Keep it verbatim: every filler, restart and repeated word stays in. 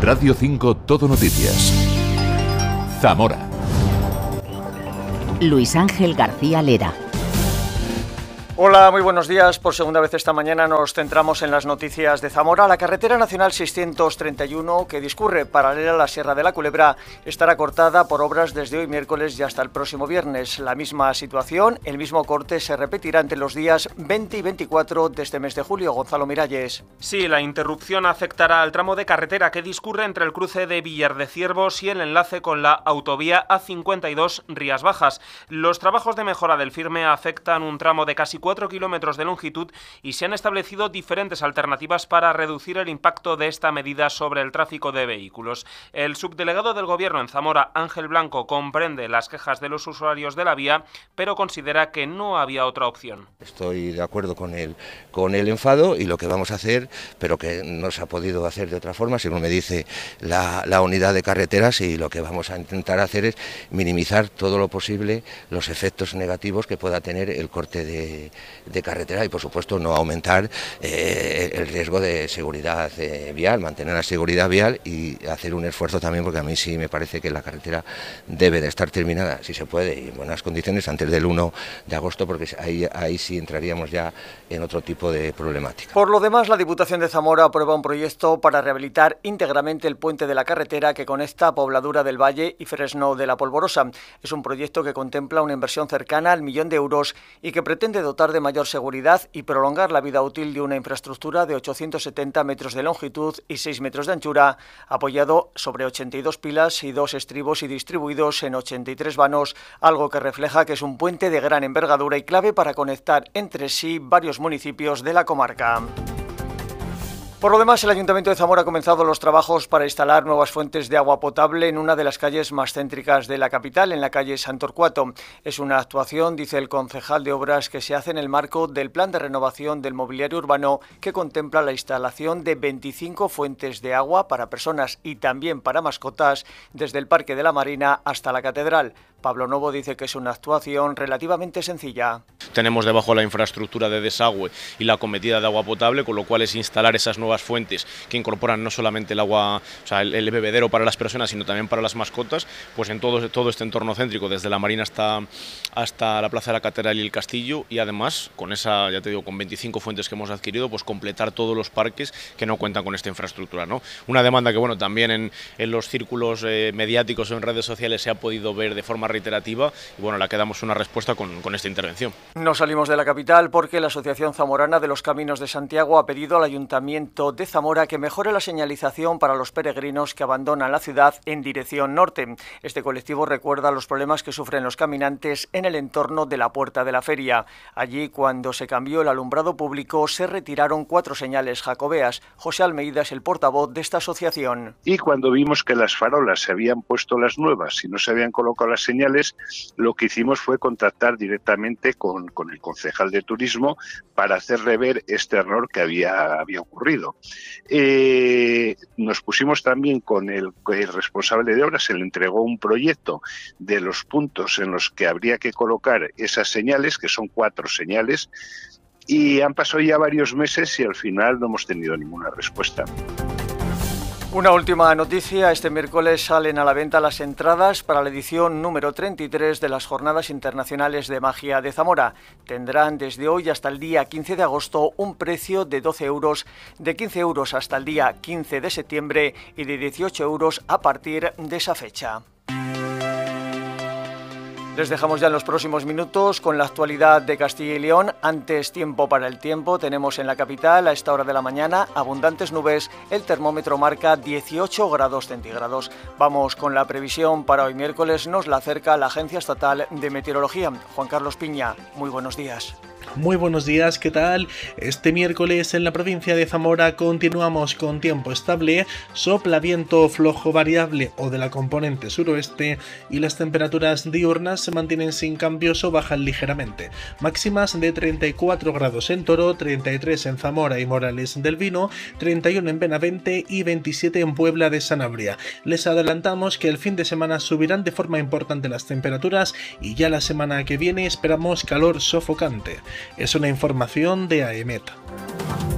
Radio cinco Todo Noticias. Zamora. Luis Ángel García Lera. Hola, muy buenos días. Por segunda vez esta mañana nos centramos en las noticias de Zamora. La carretera nacional seiscientos treinta y uno, que discurre paralela a la Sierra de la Culebra, estará cortada por obras desde hoy miércoles y hasta el próximo viernes. La misma situación, el mismo corte se repetirá entre los días veinte y veinticuatro de este mes de julio. Gonzalo Miralles. Sí, la interrupción afectará al tramo de carretera que discurre entre el cruce de Villar de Ciervos y el enlace con la autovía A cincuenta y dos Rías Bajas. Los trabajos de mejora del firme afectan un tramo de casi cuatro kilómetros de longitud y se han establecido diferentes alternativas para reducir el impacto de esta medida sobre el tráfico de vehículos. El subdelegado del Gobierno en Zamora, Ángel Blanco, comprende las quejas de los usuarios de la vía, pero considera que no había otra opción. Estoy de acuerdo con el, con el enfado y lo que vamos a hacer, pero que no se ha podido hacer de otra forma, según me dice la, la unidad de carreteras, y lo que vamos a intentar hacer es minimizar todo lo posible los efectos negativos que pueda tener el corte de de carretera y, por supuesto, no aumentar eh, el riesgo de seguridad eh, vial, mantener la seguridad vial y hacer un esfuerzo también, porque a mí sí me parece que la carretera debe de estar terminada, si se puede, y en buenas condiciones antes del uno de agosto, porque ahí, ahí sí entraríamos ya en otro tipo de problemática. Por lo demás, la Diputación de Zamora aprueba un proyecto para rehabilitar íntegramente el puente de la carretera que conecta Pobladura del Valle y Fresno de la Polvorosa. Es un proyecto que contempla una inversión cercana al millón de euros y que pretende dotar de mayor seguridad y prolongar la vida útil de una infraestructura de ochocientos setenta metros de longitud y seis metros de anchura, apoyado sobre ochenta y dos pilas y dos estribos y distribuidos en ochenta y tres vanos, algo que refleja que es un puente de gran envergadura y clave para conectar entre sí varios municipios de la comarca. Por lo demás, el Ayuntamiento de Zamora ha comenzado los trabajos para instalar nuevas fuentes de agua potable en una de las calles más céntricas de la capital, en la calle Sant Torquato. Es una actuación, dice el concejal de Obras, que se hace en el marco del Plan de Renovación del Mobiliario Urbano, que contempla la instalación de veinticinco fuentes de agua para personas y también para mascotas, desde el Parque de la Marina hasta la Catedral. Pablo Novo dice que es una actuación relativamente sencilla. Tenemos debajo la infraestructura de desagüe y la cometida de agua potable, con lo cual es instalar esas nuevas fuentes que incorporan no solamente el agua, o sea, el, el bebedero para las personas, sino también para las mascotas, pues en todo, todo este entorno céntrico, desde la Marina hasta, hasta la Plaza de la Catedral y el Castillo, y además con esa, ya te digo, con veinticinco fuentes que hemos adquirido, pues completar todos los parques que no cuentan con esta infraestructura, ¿no? Una demanda que, bueno, también en, en los círculos eh, mediáticos o en redes sociales se ha podido ver de forma reiterativa, y bueno, la que damos una respuesta con, con esta intervención. No salimos de la capital porque la Asociación Zamorana de los Caminos de Santiago ha pedido al Ayuntamiento de Zamora que mejore la señalización para los peregrinos que abandonan la ciudad en dirección norte. Este colectivo recuerda los problemas que sufren los caminantes en el entorno de la Puerta de la Feria. Allí, cuando se cambió el alumbrado público, se retiraron cuatro señales jacobeas. José Almeida es el portavoz de esta asociación. Y cuando vimos que las farolas se habían puesto las nuevas y no se habían colocado las señales, lo que hicimos fue contactar directamente con, con el concejal de turismo para hacerle ver este error que había, había ocurrido. Eh, nos pusimos también con el, el responsable de obras, se le entregó un proyecto de los puntos en los que habría que colocar esas señales, que son cuatro señales, y han pasado ya varios meses y al final no hemos tenido ninguna respuesta. Una última noticia, este miércoles salen a la venta las entradas para la edición número treinta y tres de las Jornadas Internacionales de Magia de Zamora. Tendrán desde hoy hasta el día quince de agosto un precio de doce euros, de quince euros hasta el día quince de septiembre y de dieciocho euros a partir de esa fecha. Les dejamos ya en los próximos minutos con la actualidad de Castilla y León. Antes, tiempo para el tiempo. Tenemos en la capital a esta hora de la mañana abundantes nubes. El termómetro marca dieciocho grados centígrados. Vamos con la previsión para hoy miércoles. Nos la acerca la Agencia Estatal de Meteorología. Juan Carlos Piña, muy buenos días. Muy buenos días, ¿qué tal? Este miércoles en la provincia de Zamora continuamos con tiempo estable, sopla viento flojo variable o de la componente suroeste y las temperaturas diurnas se mantienen sin cambios o bajan ligeramente. Máximas de treinta y cuatro grados en Toro, treinta y tres en Zamora y Morales del Vino, treinta y uno en Benavente y veintisiete en Puebla de Sanabria. Les adelantamos que el fin de semana subirán de forma importante las temperaturas y ya la semana que viene esperamos calor sofocante. Es una información de AEMET.